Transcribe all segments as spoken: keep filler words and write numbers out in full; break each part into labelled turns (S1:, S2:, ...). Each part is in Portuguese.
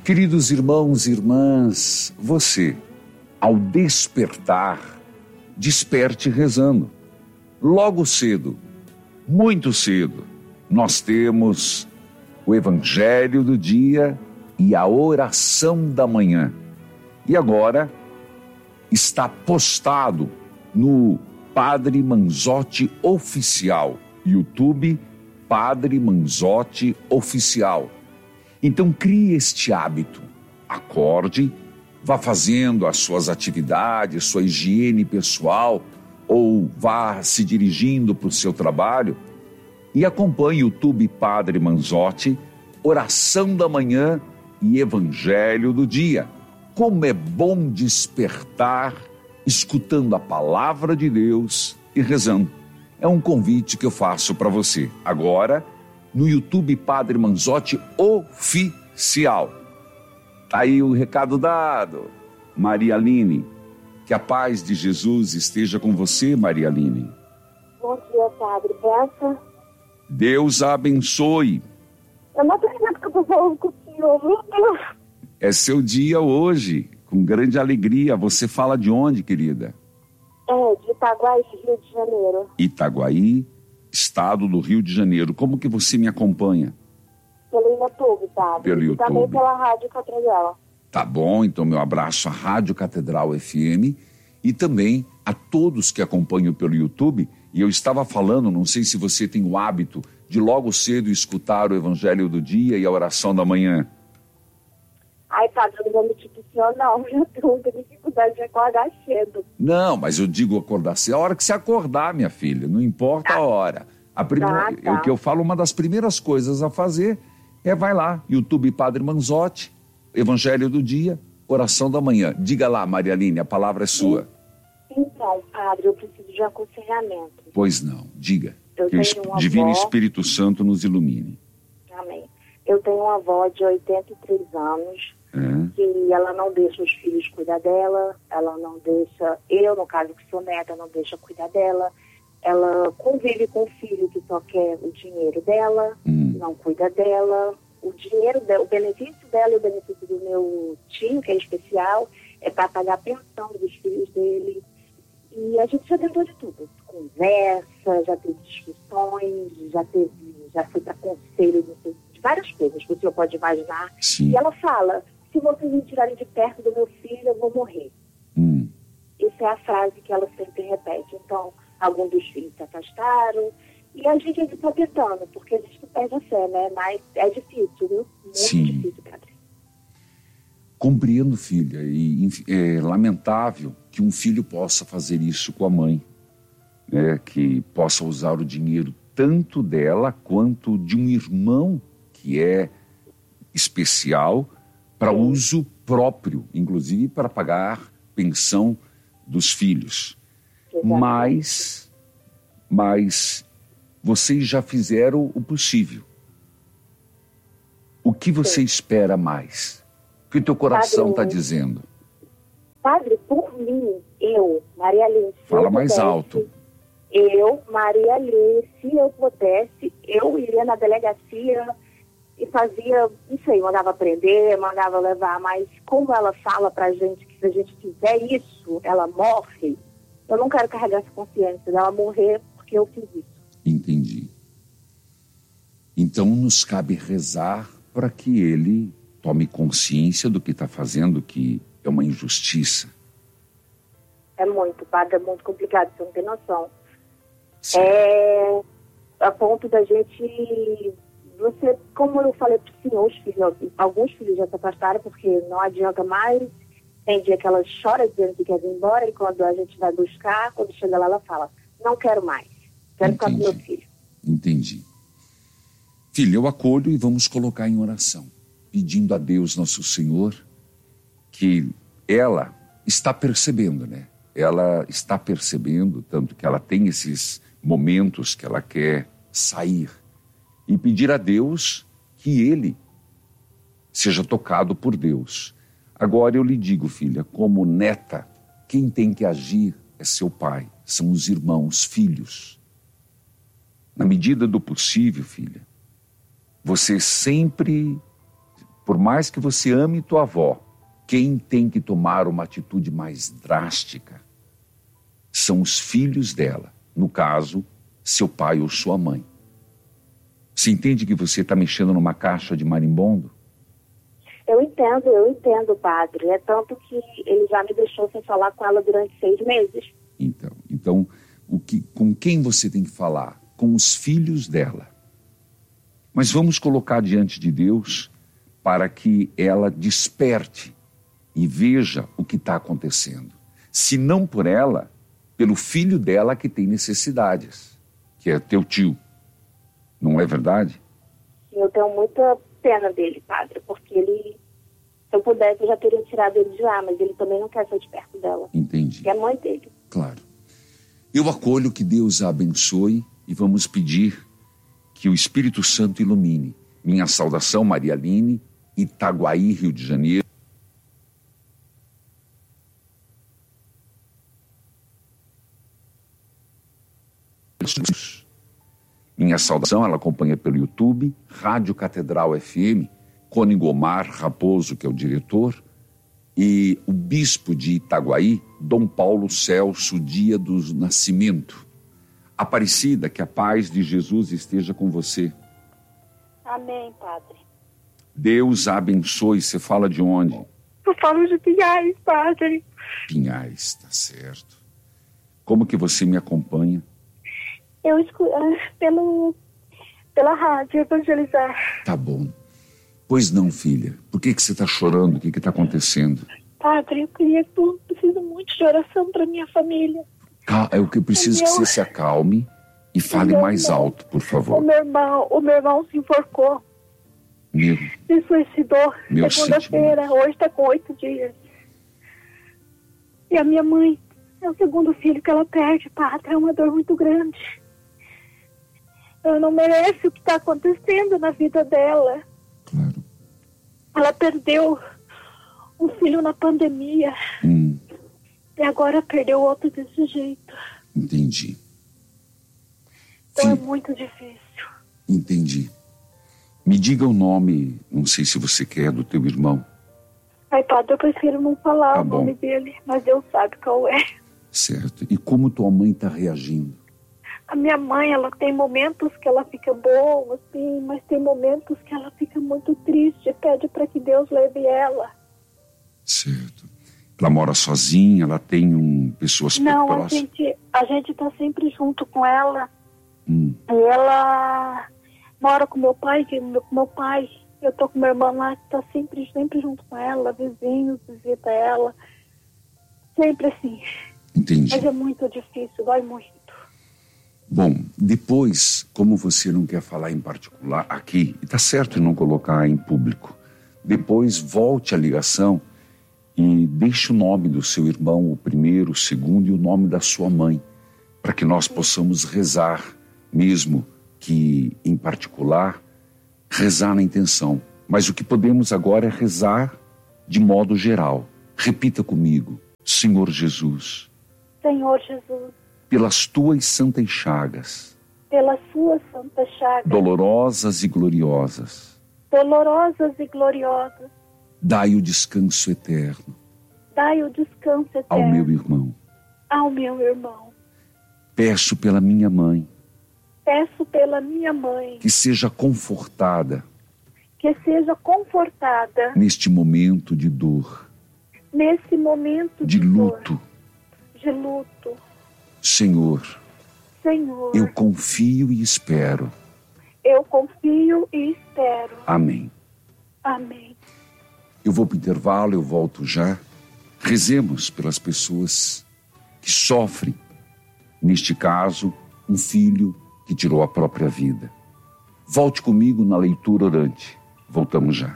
S1: Queridos irmãos e irmãs, você, ao despertar, desperte rezando. Logo cedo, muito cedo, nós temos o Evangelho do dia e a oração da manhã. E agora está postado no Padre Manzotti Oficial, YouTube Padre Manzotti Oficial. Então crie este hábito, acorde, vá fazendo as suas atividades, sua higiene pessoal, ou vá se dirigindo para o seu trabalho e acompanhe o YouTube Padre Manzotti, oração da manhã e evangelho do dia. Como é bom despertar escutando a palavra de Deus e rezando. É um convite que eu faço para você agora no YouTube Padre Manzotti Oficial. Tá aí o recado dado, Maria Aline. Que a paz de Jesus esteja com você, Maria Aline.
S2: Bom dia, Padre. Peça.
S1: Deus a abençoe.
S2: Eu não acredito que eu tô falando com o senhor, meu Deus.
S1: É seu dia hoje, com grande alegria. Você fala de onde, querida?
S2: É, de Itaguaí, Rio de Janeiro.
S1: Itaguaí, estado do Rio de Janeiro. Como que você me acompanha?
S2: Pelo YouTube, Padre.
S1: Pelo YouTube.
S2: E também pela Rádio Catedral.
S1: Tá bom, então meu abraço à Rádio Catedral F M e também a todos que acompanham pelo YouTube. E eu estava falando, não sei se você tem o hábito de logo cedo escutar o Evangelho do dia e a oração da manhã.
S2: Ai, Padre, eu não vou mentir pro senhor, não. Eu tenho muita dificuldade de acordar cedo.
S1: Não, mas eu digo acordar cedo. A hora que você acordar, minha filha, não importa a hora. A primeira,
S2: Tá, tá.
S1: O que eu falo, uma das primeiras coisas a fazer é vai lá, YouTube Padre Manzotti, Evangelho do dia, oração da manhã. Diga lá, Maria Aline, a palavra é sua.
S2: Então, Padre, eu preciso de aconselhamento.
S1: Pois não, diga.
S2: Eu
S1: Que o
S2: tenho uma
S1: Divino
S2: avó.
S1: Espírito Santo nos ilumine.
S2: Amém. Eu tenho uma avó de oitenta e três anos,
S1: É.
S2: que ela não deixa os filhos cuidar dela, ela não deixa, eu, no caso, que sou neta, não deixa cuidar dela. Ela convive com o filho que só quer o dinheiro dela,
S1: Hum.
S2: não cuida dela. O dinheiro dela, o benefício dela e o benefício do meu tio, que é especial, é para pagar a pensão dos filhos dele. E a gente já tentou de tudo. Conversa, já teve discussões, já teve, já foi para conselho de, de várias coisas que o senhor pode imaginar.
S1: Sim.
S2: E ela fala, se vocês me tirarem de perto do meu filho, eu vou morrer.
S1: Hum.
S2: Essa é a frase que ela sempre repete. Então, alguns dos filhos se afastaram. E a gente ainda está tentando, porque a gente não perde a fé, né? Mas é difícil, viu? Muito
S1: Sim.
S2: difícil, Padre.
S1: Compreendo, filha, e inf- é lamentável que um filho possa fazer isso com a mãe, né? Que possa usar o dinheiro tanto dela quanto de um irmão que é especial para
S2: Sim.
S1: uso próprio, inclusive para pagar pensão dos filhos.
S2: Exatamente.
S1: Mas, mas vocês já fizeram o possível. O que você espera mais? O que o teu coração está
S2: Padre,
S1: dizendo?
S2: Padre, por mim, eu, Maria Alice, se
S1: Fala
S2: eu
S1: mais
S2: pudesse,
S1: alto.
S2: Eu, Maria Alice, se eu pudesse, eu iria na delegacia e fazia, não sei, mandava prender, mandava levar, mas como ela fala pra gente que se a gente fizer isso, ela morre, eu não quero carregar essa consciência dela morrer porque eu fiz isso.
S1: Entendi. Então nos cabe rezar para que ele tome consciência do que está fazendo, que é uma injustiça.
S2: É muito, Padre, é muito complicado, você não tem noção.
S1: Sim.
S2: É a ponto da gente, você, como eu falei para o senhor, os filhos, alguns filhos já se afastaram porque não adianta mais. Tem dia que ela chora dizendo que quer vir embora e quando a gente vai buscar, quando chega lá ela fala, não quero mais, quero ficar com meu filho.
S1: Entendi. Filha, eu acolho e vamos colocar em oração, pedindo a Deus Nosso Senhor que ela está percebendo, né? Ela está percebendo, tanto que ela tem esses momentos que ela quer sair e pedir a Deus que ele seja tocado por Deus. Agora eu lhe digo, filha, como neta, quem tem que agir é seu pai, são os irmãos, filhos. Na medida do possível, filha, você sempre por mais que você ame tua avó, quem tem que tomar uma atitude mais drástica são os filhos dela. No caso, seu pai ou sua mãe. Você entende que você está mexendo numa caixa de marimbondo?
S2: Eu entendo, eu entendo, padre. É tanto que ele já me deixou sem falar com ela durante seis meses.
S1: Então, então o que, com quem você tem que falar? Com os filhos dela. Mas vamos colocar diante de Deus para que ela desperte e veja o que está acontecendo. Se não por ela, pelo filho dela que tem necessidades, que é teu tio. Não é verdade?
S2: Eu tenho muita pena dele, padre, porque ele, se eu pudesse, eu já teria tirado ele de lá, mas ele também não quer ser de perto dela.
S1: Entendi.
S2: Que é a mãe dele.
S1: Claro. Eu acolho, que Deus a abençoe, e vamos pedir que o Espírito Santo ilumine. Minha saudação, Maria Aline, Itaguaí, Rio de Janeiro. Minha saudação, ela acompanha pelo YouTube, Rádio Catedral F M, Cone Gomar Raposo, que é o diretor, e o bispo de Itaguaí, Dom Paulo Celso Dia do Nascimento. Aparecida, que a paz de Jesus esteja com você.
S2: Amém, padre.
S1: Deus a abençoe. Você fala de onde?
S2: Eu falo de Pinhais, padre.
S1: Pinhais, tá certo. Como que você me acompanha?
S2: Eu escuto pelo, pela rádio Evangelizar.
S1: Tá bom. Pois não, filha. Por que que você está chorando? O que que está acontecendo?
S2: Padre, eu queria que eu preciso muito de oração para minha família.
S1: Cal- É o que eu preciso
S2: O
S1: que
S2: meu-
S1: você se acalme e fale
S2: meu
S1: mais
S2: irmão-
S1: alto, por
S2: O
S1: favor.
S2: meu irmão, o meu irmão se enforcou,
S1: Meu,
S2: se suicidou
S1: Meu
S2: segunda-feira, hoje está com oito dias. E a minha mãe é o segundo filho que ela perde, padre, é uma dor muito grande. Ela não merece o que está acontecendo na vida dela.
S1: claro.
S2: Ela perdeu um filho na pandemia
S1: Hum,
S2: e agora perdeu outro desse jeito.
S1: entendi.
S2: Então é
S1: Sim,
S2: muito difícil.
S1: entendi. Me diga o nome, não sei se você quer, do teu irmão.
S2: Ai, padre, eu prefiro não falar
S1: Tá
S2: o
S1: bom.
S2: nome dele, mas Deus sabe qual é.
S1: Certo. E como tua mãe está reagindo?
S2: A minha mãe, ela tem momentos que ela fica boa, assim, mas tem momentos que ela fica muito triste, pede para que Deus leve ela.
S1: Certo. Ela mora sozinha, ela tem um, pessoas
S2: Não, a
S1: próximas.
S2: gente, a gente tá sempre junto com ela.
S1: Hum,
S2: E ela mora com meu pai, que meu, meu pai, eu tô com minha irmã lá, que tá sempre, sempre junto com ela, vizinhos, visita ela. Sempre assim.
S1: entendi.
S2: Mas é muito difícil, dói muito.
S1: Bom, depois, como você não quer falar em particular aqui, e tá certo em não colocar em público, depois volte a ligação e deixe o nome do seu irmão, o primeiro, o segundo e o nome da sua mãe, para que nós possamos rezar, mesmo que em particular, rezar na intenção. Mas o que podemos agora é rezar de modo geral. Repita comigo: Senhor Jesus,
S2: Senhor Jesus,
S1: pelas tuas santas chagas,
S2: pelas suas santas chagas,
S1: dolorosas e gloriosas,
S2: dolorosas e gloriosas,
S1: dai o descanso eterno
S2: dai o descanso eterno
S1: ao meu irmão.
S2: ao meu irmão.
S1: Peço pela minha mãe
S2: Peço pela minha mãe
S1: que seja confortada
S2: que seja confortada
S1: neste momento de dor,
S2: nesse momento
S1: de
S2: de, dor,
S1: luto.
S2: de luto.
S1: Senhor,
S2: Senhor,
S1: eu confio e espero.
S2: eu confio e espero.
S1: Amém.
S2: Amém.
S1: Eu vou para o intervalo, eu volto já. Rezemos pelas pessoas que sofrem. Neste caso, um filho que tirou a própria vida. Volte comigo na leitura orante. Voltamos já.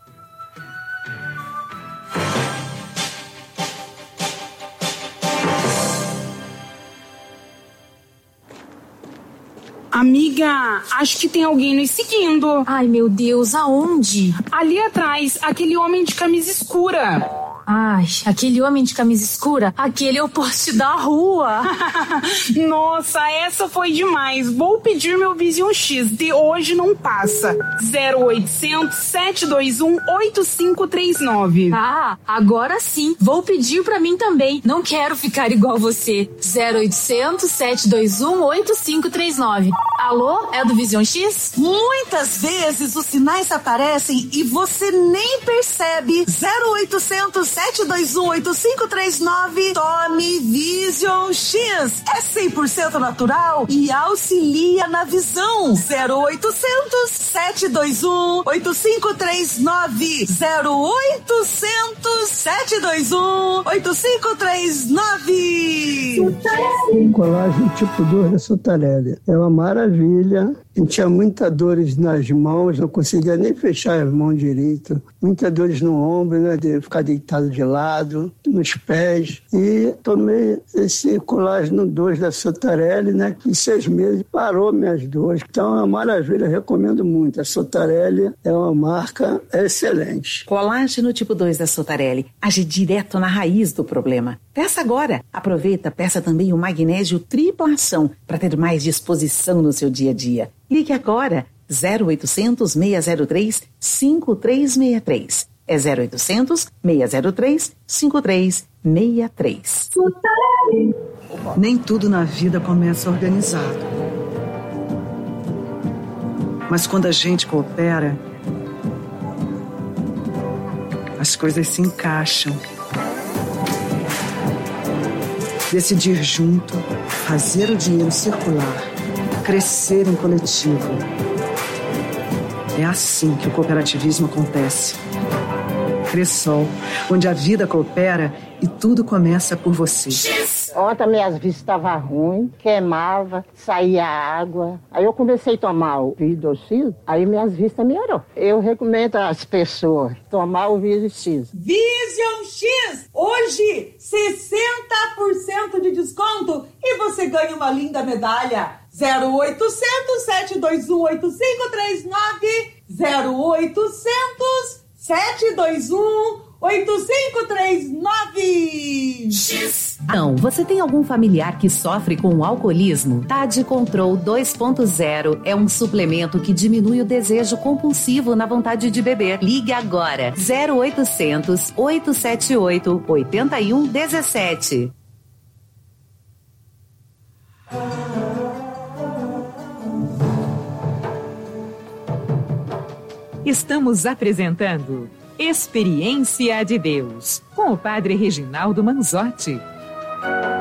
S3: Amiga, acho que tem alguém nos seguindo.
S4: Ai, meu Deus, aonde?
S3: Ali atrás, aquele homem de camisa escura.
S4: Ai, aquele homem de camisa escura, aquele é o poste da rua.
S3: Nossa, essa foi demais. Vou pedir meu Vision X, de hoje não passa. zero oitocentos, sete dois um, oito cinco três nove.
S4: Ah, agora sim. Vou pedir pra mim também. Não quero ficar igual você. zero oitocentos, sete dois um, oito cinco três nove. Alô, é do Vision X?
S5: Muitas vezes os sinais aparecem e você nem percebe. zero oitocentos, sete dois um, oito cinco três nove. Tome Vision X. É cem por cento natural e auxilia na visão. zero oitocentos, sete dois um, oito cinco três nove. zero oitocentos, sete dois um, oito cinco três nove.
S6: Colagem tipo dois da Sotarelli. É uma maravilha. Eu tinha muitas dores nas mãos, não conseguia nem fechar as mãos direito. Muitas dores no ombro, né, de ficar deitado de lado, nos pés. E tomei esse colágeno dois da Sotarelli, né, que em seis meses parou minhas dores. Então é uma maravilha, recomendo muito. A Sotarelli é uma marca excelente.
S7: Colágeno tipo dois da Sotarelli age direto na raiz do problema. Peça agora. Aproveita, peça também o magnésio tripla ação para ter mais disposição no seu dia a dia. Ligue agora, zero oitocentos, seis zero três, cinco três seis três. É zero oitocentos, seis zero três, cinco três seis três.
S8: Nem tudo na vida começa organizado. Mas quando a gente coopera, as coisas se encaixam. Decidir junto, fazer o dinheiro circular, crescer em coletivo. É assim que o cooperativismo acontece. Cressol, onde a vida coopera e tudo começa por você.
S9: Ontem minhas vistas estavam ruins, queimava, saía água. Aí eu comecei a tomar o Vision X, aí minhas vistas melhorou. Eu recomendo às pessoas tomar o Vision X.
S5: Vision X! Hoje, sessenta por cento de desconto e você ganha uma linda medalha. zero oitocentos, sete dois um, oito cinco três nove. zero oitocentos, sete dois um, oito cinco três nove.
S7: X. Não, você tem algum familiar que sofre com o alcoolismo? Tade Control dois ponto zero é um suplemento que diminui o desejo compulsivo na vontade de beber. Ligue agora, zero oitocentos, oito sete oito, oito um um sete.
S10: Estamos apresentando Experiência de Deus, com o Padre Reginaldo Manzotti.